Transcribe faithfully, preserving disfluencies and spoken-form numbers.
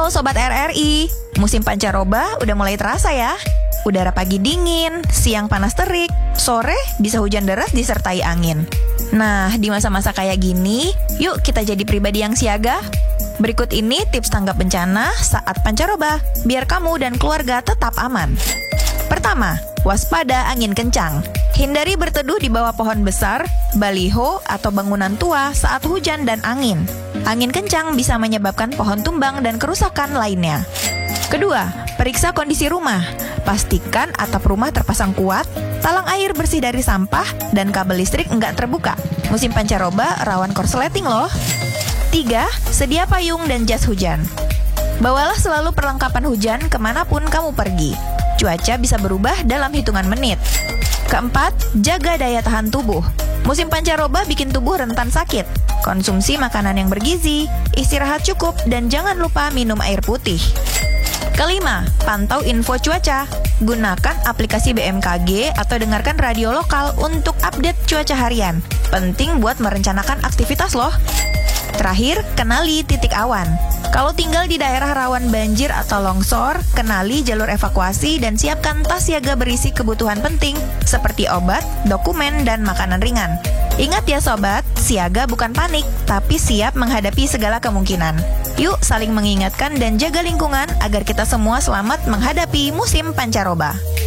Halo Sobat R R I, musim pancaroba udah mulai terasa ya. Udara pagi dingin, siang panas terik, sore bisa hujan deras disertai angin. Nah, di masa-masa kayak gini, yuk kita jadi pribadi yang siaga. Berikut ini tips tanggap bencana saat pancaroba, biar kamu dan keluarga tetap aman. Pertama, waspada angin kencang. Hindari berteduh di bawah pohon besar, baliho, atau bangunan tua saat hujan dan angin. Angin kencang bisa menyebabkan pohon tumbang dan kerusakan lainnya. Kedua, periksa kondisi rumah. Pastikan atap rumah terpasang kuat, talang air bersih dari sampah, dan kabel listrik enggak terbuka. Musim pancaroba rawan korsleting loh. Tiga, sedia payung dan jas hujan. Bawalah selalu perlengkapan hujan kemanapun kamu pergi. Cuaca bisa berubah dalam hitungan menit. Keempat, jaga daya tahan tubuh. Musim pancaroba bikin tubuh rentan sakit. Konsumsi makanan yang bergizi, istirahat cukup, dan jangan lupa minum air putih. Kelima, pantau info cuaca. Gunakan aplikasi B M K G atau dengarkan radio lokal untuk update cuaca harian. Penting buat merencanakan aktivitas loh. Terakhir, kenali titik awan. Kalau tinggal di daerah rawan banjir atau longsor, kenali jalur evakuasi dan siapkan tas siaga berisi kebutuhan penting seperti obat, dokumen, dan makanan ringan. Ingat ya sobat, siaga bukan panik, tapi siap menghadapi segala kemungkinan. Yuk saling mengingatkan dan jaga lingkungan agar kita semua selamat menghadapi musim pancaroba.